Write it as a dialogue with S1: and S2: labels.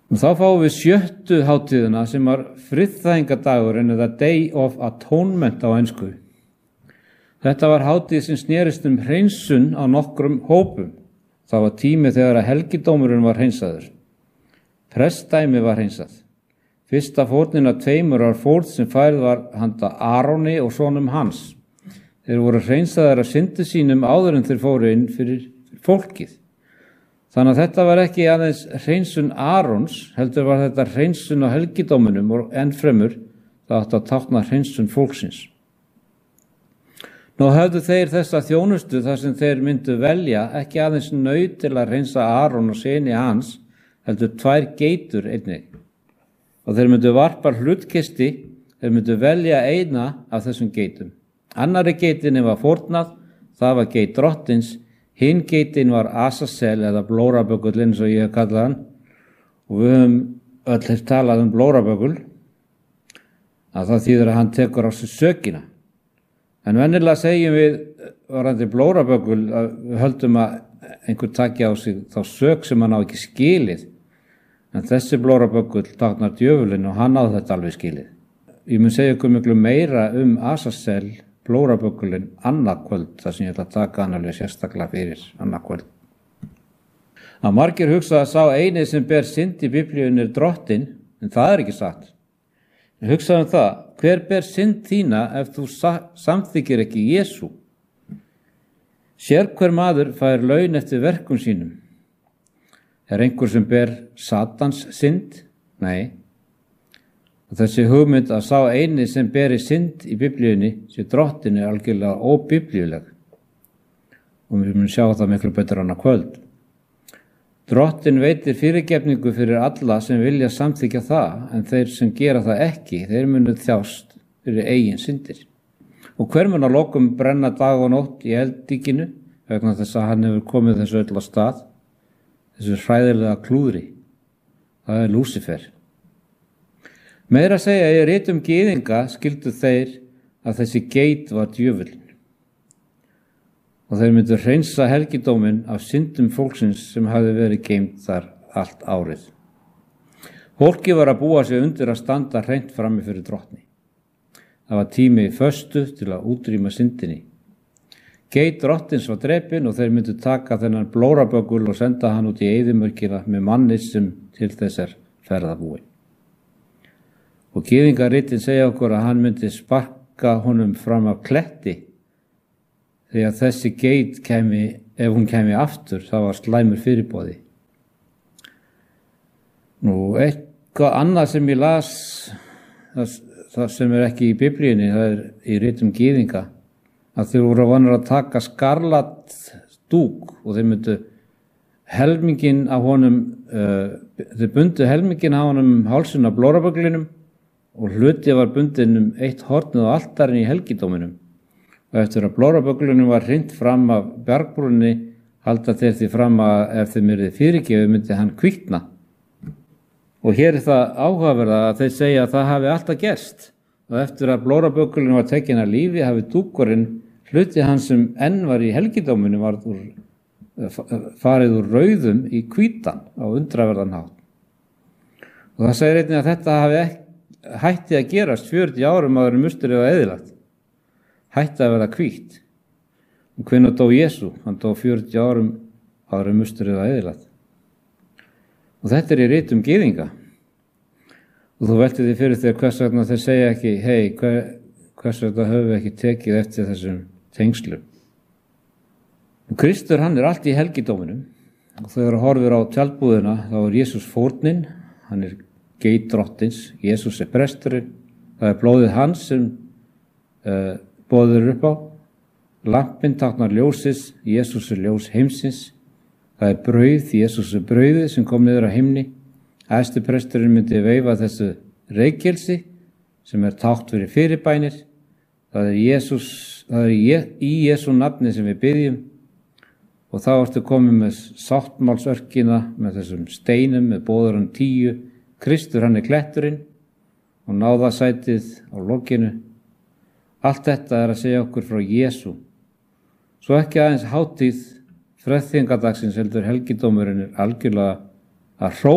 S1: Og þá fáum við 7. hátíðina sem var friðþægingadagurinn eða Day of Atonement á ensku. Þetta var hátíð sem snerist hreinsun á nokkrum hópum. Það var tími þegar að helgidómurinn var hreinsaður. Prestdæmi var hreinsað. Fyrsta fórnin af 2 var fórn sem færð var handa Aroni og sonum hans. Þeir voru hreinsaðir af syndu sínum áður en þeir fóru inn fyrir fólkið. Þannig að þetta var ekki aðeins hreinsun Arons, heldur var þetta hreinsun á helgidóminum og ennfremur það átti að tákna hreinsun fólksins. Nú höfðu þeir þessa þjónustu þar sem þeir myndu velja ekki aðeins naut til að hreinsa Aron og syni hans, heldur 2 geitur einnig. Og þeir myndu varpa hlutkisti, þeir myndu velja eina af þessum geitum. Annari geitinni var fórnað, það var geit drottins, hinn geitin var Azazel eða blórabökull eins og ég kallaði hann. Og við höfum öll talað blórabökull, að það þýðir að hann tekur á sig sökina. En venjulega segjum við varðandi blórabökull að við höldum að einhver taki á sig þá sök sem hann á ekki skilið. En þessi blórabökull táknar djöfulinn og hann á þetta alveg skilið. Ég mun segja ykkur miklu meira Azazel, blórabökullinn, annað kvöld, þar sem ég ætla að taka hann alveg sérstaklega fyrir annað kvöld. Að margir hugsa að sá eini sem ber synd í Biblíunni drottinn, en það ekki satt. En hugsaðu það, hver ber synd þína ef þú samþykkir ekki Jesú? Sérhver maður fær laun eftir verkum sínum. Einhver sem ber Satans synd? Nei. Og þessi hugmynd að sá eini sem beri synd í Biblíunni sé drottinn algjörlega óbiblíuleg. Og við munum sjá það miklu betur annað kvöld. Drottinn veitir fyrirgefningu fyrir alla sem vilja samþykkja það, en þeir sem gera það ekki, þeir munu þjást fyrir eigin syndir. Og hver mun að lokum brenna dag og nótt í eldíkinu, vegna þess að hann hefur komið þessu öll á stað, þessu hræðilega klúðri. Það Lúsifer. Meira að segja í ritum gyðinga skildu þeir að þessi geit var djöfullinn. Og þeir myndu hreinsa helgidóminn af syndum fólksins sem hafði verið geymt þar allt árið. Fólki var að búa sig undir að standa hreint frammi fyrir drottni. Það var tími í föstu til að útrýma syndinni. Geit drottins var drepinn og þeir myndu taka þennan blórabökull og senda hann út í eyðimörkina með manni sem til þess ferðabúi. Og gyðingaritin segja okkur að hann myndi sparka honum fram af kletti því að þessi geit ef hún kæmi aftur, það var slæmur fyrirboði. Nú, eitthvað annað sem ég las, það sem ekki í Biblíunni, það í ritum gyðinga, að þeir voru vanir að taka skarlat dúk og þeir myndu helminginn af honum, þeir bundu helminginn af honum hálsinn af blórabögglinum og hluti var bundinn eitt hornið á altarinn í helgidóminum. Og eftir að blórabögglunum var hrint fram af bergbrúnni, halda þeir því fram að ef þeim yrði fyrirgefið myndi hann hvítna. Og hér það áhugaverða að þeir segja að það hafi alltaf gerst. Og eftir að blórabögglunum var tekin að lífi hafi dúkurinn, hluti hann sem enn var í helgidóminum, farið úr rauðum í hvítan á undraverðan hátt. Og það segir einnig að þetta hafi hætti að gerast 40 árum áður en musturinn var eyðilagt. Hætti að verða hvítt. Og hvenær dó Jesú? Hann dó 40 árum áður en musturinn var eyðilagt. Og þetta í ritum gyðinga. Og þú veltir því fyrir þér hvers vegna þeir segja ekki, hvers vegna höfum við ekki tekið eftir þessum tengslum. Og Kristur hann allt í helgidóminum. Og þegar horfir á tjaldbúðina þá Jesús fórnin, hann geit drottins, Jesús presturinn, það blóðið hans sem boðið upp á, lampinn táknar ljósis, Jesús ljós heimsins, það brauð, Jesús brauðið sem kom niður á himni, æðsti presturinn myndi veifa þessu reykelsi sem tákn fyrir fyrirbænir, það í Jesú nafni sem við biðjum og þá ertu komið með sáttmálsörkina með þessum steinum, með boðurum 10, Kristur hann kletturinn og náðasætið á lokinu. Allt þetta að segja okkur frá Jesú. Svo ekki aðeins hátíð friðþægingardagsins heldur helgidómurinn algjörlega að hrópa